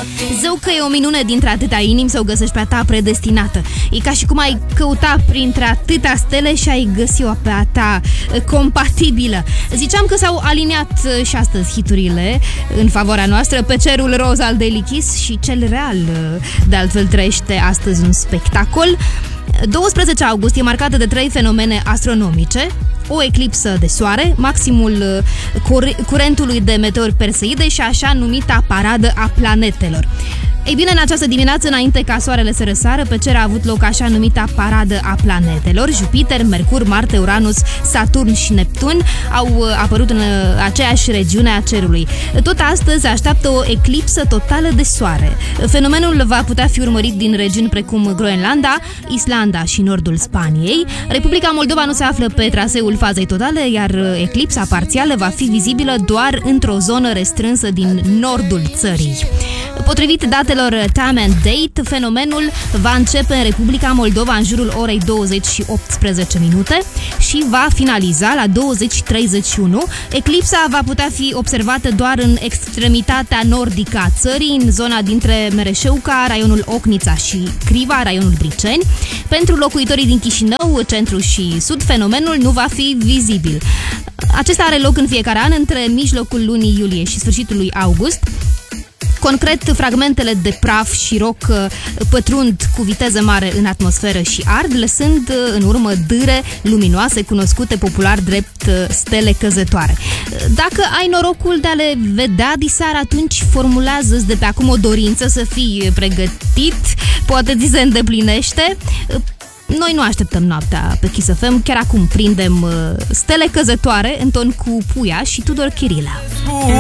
Zău că e o minune dintre atâtea inimi să o găsești pe a ta predestinată. E ca și cum ai căuta printre atâtea stele și ai găsi-o pe a ta compatibilă. Ziceam că s-au aliniat și astăzi hiturile în favoarea noastră pe cerul roz al Daily Kiss și cel real, de altfel, trăiește astăzi un spectacol. 12 august e marcată de 3 fenomene astronomice: o eclipsă de soare, maximul curentului de meteori Perseide și așa numita paradă a planetelor. Ei bine, în această dimineață, înainte ca soarele să răsară, pe cer a avut loc așa numita paradă a planetelor. Jupiter, Mercur, Marte, Uranus, Saturn și Neptun au apărut în aceeași regiune a cerului. Tot astăzi se așteaptă o eclipsă totală de soare. Fenomenul va putea fi urmărit din regiuni precum Groenlanda, Islanda și nordul Spaniei. Republica Moldova nu se află pe traseul fazei totale, iar eclipsa parțială va fi vizibilă doar într-o zonă restrânsă din nordul țării. Potrivit datelor Time and Date, fenomenul va începe în Republica Moldova în jurul orei 20:18 și va finaliza la 20:31. Eclipsa va putea fi observată doar în extremitatea nordică a țării, în zona dintre Mereșeuca, raionul Ocnița și Criva, raionul Briceni. Pentru locuitorii din Chișinău, centru și sud, fenomenul nu va fi vizibil. Acesta are loc în fiecare an între mijlocul lunii iulie și sfârșitul lui august. Concret, fragmentele de praf și roc pătrund cu viteză mare în atmosferă și ard, lăsând în urmă dâre luminoase cunoscute popular drept stele căzătoare. Dacă ai norocul de a le vedea diseară, atunci formulează-ți de pe acum o dorință să fii pregătit, poate ți se îndeplinește. Noi nu așteptăm noaptea pe Kiss FM, chiar acum prindem stele căzătoare în ton cu Puia și Tudor Chirilă.